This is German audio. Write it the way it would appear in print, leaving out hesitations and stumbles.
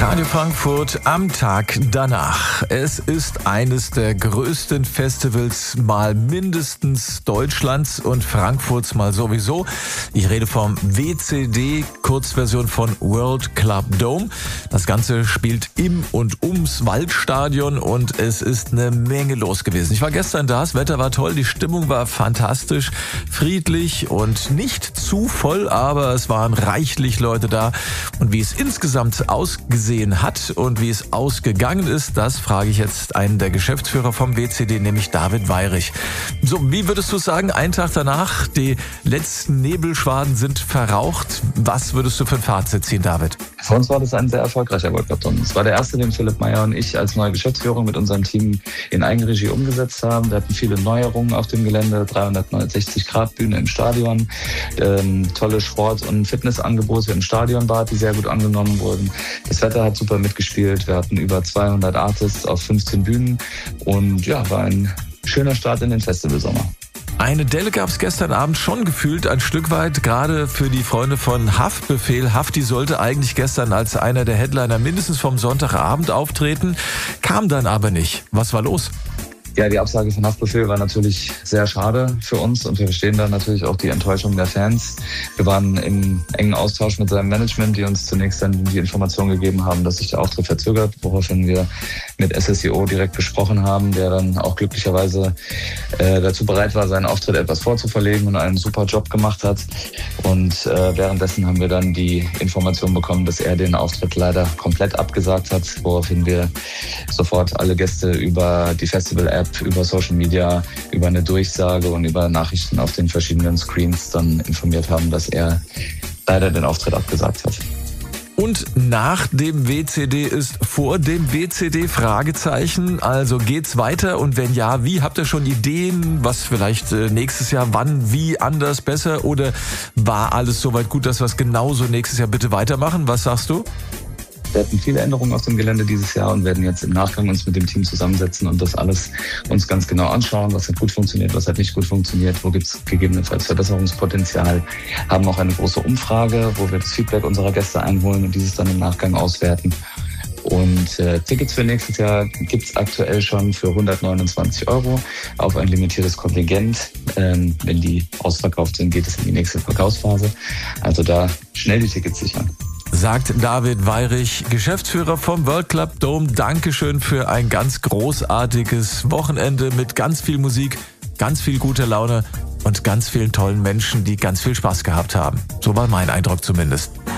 Radio Frankfurt am Tag danach. Es ist eines der größten Festivals mal mindestens Deutschlands und Frankfurts mal sowieso. Ich rede vom WCD, Kurzversion von World Club Dome. Das Ganze spielt im und ums Waldstadion und es ist eine Menge los gewesen. Ich war gestern da, das Wetter war toll, die Stimmung war fantastisch, friedlich und nicht zu voll, aber es waren reichlich Leute da. Und wie es insgesamt ausgesehen hat und wie es ausgegangen ist, das frage ich jetzt einen der Geschäftsführer vom WCD, nämlich David Weirich. So, wie würdest du sagen, einen Tag danach, die letzten Nebelschwaden sind verraucht. Was würdest du für ein Fazit ziehen, David? Für uns war das ein sehr erfolgreicher World Club Dome. Es war der erste, den Philipp Meyer und ich als neue Geschäftsführung mit unserem Team in Eigenregie umgesetzt haben. Wir hatten viele Neuerungen auf dem Gelände, 360-Grad-Bühne im Stadion, tolle Sport- und Fitnessangebote im Stadionbad, die sehr gut angenommen wurden. Das Wetter hat super mitgespielt. Wir hatten über 200 Artists auf 15 Bühnen und ja, war ein schöner Start in den Festivalsommer. Eine Delle gab es gestern Abend schon gefühlt, ein Stück weit, gerade für die Freunde von Haftbefehl. Hafti sollte eigentlich gestern als einer der Headliner mindestens vom Sonntagabend auftreten, kam dann aber nicht. Was war los? Ja, die Absage von Haftbefehl war natürlich sehr schade für uns und wir verstehen dann natürlich auch die Enttäuschung der Fans. Wir waren im engen Austausch mit seinem Management, die uns zunächst dann die Information gegeben haben, dass sich der Auftritt verzögert, woraufhin wir mit SSIO direkt besprochen haben, der dann auch glücklicherweise dazu bereit war, seinen Auftritt etwas vorzuverlegen und einen super Job gemacht hat. Und währenddessen haben wir dann die Information bekommen, dass er den Auftritt leider komplett abgesagt hat, woraufhin wir sofort alle Gäste über die Festival-App, über Social Media, über eine Durchsage und über Nachrichten auf den verschiedenen Screens dann informiert haben, dass er leider den Auftritt abgesagt hat. Und nach dem WCD ist vor dem WCD Fragezeichen. Also geht's weiter und wenn ja, wie? Habt ihr schon Ideen, was vielleicht nächstes Jahr, wann, wie, anders, besser? Oder war alles soweit gut, dass wir es genauso nächstes Jahr bitte weitermachen? Was sagst du? Wir hatten viele Änderungen auf dem Gelände dieses Jahr und werden jetzt im Nachgang uns mit dem Team zusammensetzen und das alles uns ganz genau anschauen, was hat gut funktioniert, was hat nicht gut funktioniert, wo gibt es gegebenenfalls Verbesserungspotenzial. Haben auch eine große Umfrage, wo wir das Feedback unserer Gäste einholen und dieses dann im Nachgang auswerten. Und Tickets für nächstes Jahr gibt es aktuell schon für 129 € auf ein limitiertes Kontingent. Wenn die ausverkauft sind, geht es in die nächste Verkaufsphase. Also da schnell die Tickets sichern. Sagt David Weirich, Geschäftsführer vom World Club Dome. Dankeschön für ein ganz großartiges Wochenende mit ganz viel Musik, ganz viel guter Laune und ganz vielen tollen Menschen, die ganz viel Spaß gehabt haben. So war mein Eindruck zumindest.